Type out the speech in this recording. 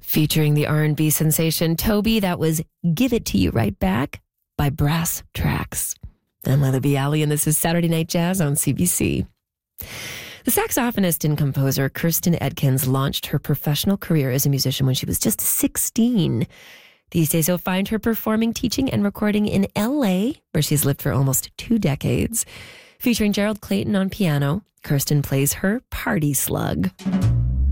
Featuring the R&B sensation Toby, that was Give It To You Right Back by Brass Tracks. I'm Leila B. Alley, and this is Saturday Night Jazz on CBC. The saxophonist and composer Kirsten Edkins launched her professional career as a musician when she was just 16. These days, you'll find her performing, teaching, and recording in L.A., where she's lived for almost 2 decades. Featuring Gerald Clayton on piano, Kirsten plays her Party Slug.